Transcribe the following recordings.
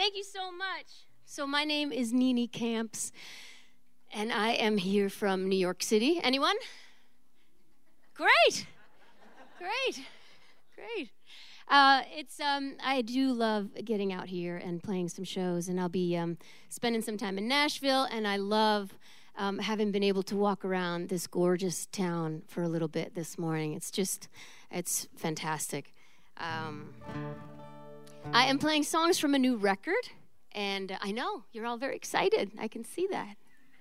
Thank you so much. So my name is Nini Camps, and I am here from New York City. Anyone? Great. I do love getting out here and playing some shows, and I'll be spending some time in Nashville, and I love having been able to walk around this gorgeous town for a little bit this morning. It's fantastic. I am playing songs from a new record, and I know you're all very excited. I can see that.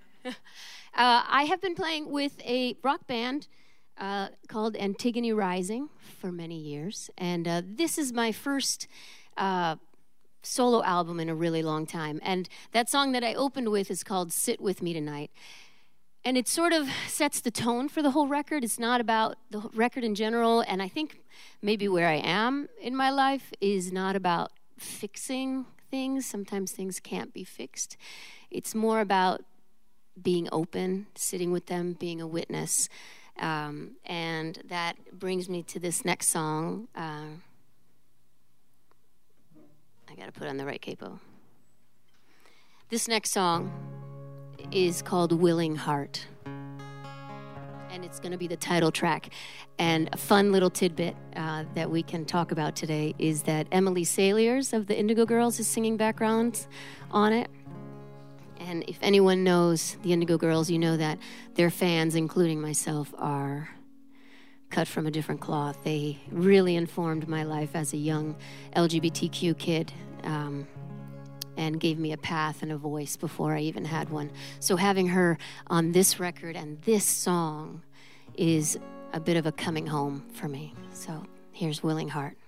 I have been playing with a rock band called Antigone Rising for many years, and this is my first solo album in a really long time. And that song that I opened with is called Sit With Me Tonight. And it sort of sets the tone for the whole record. It's not about the record in general, and I think maybe where I am in my life is not about fixing things. Sometimes things can't be fixed. It's more about being open, sitting with them, being a witness. And that brings me to this next song. I got to put on the right capo. This next song is called Willing Heart. And it's going to be the title track. And a fun little tidbit that we can talk about today is that Emily Saliers of the Indigo Girls is singing backgrounds on it. And if anyone knows the Indigo Girls, you know that their fans, including myself, are cut from a different cloth. They really informed my life as a young LGBTQ kid and gave me a path and a voice before I even had one. So having her on this record and this song is a bit of a coming home for me. So here's Willing Heart.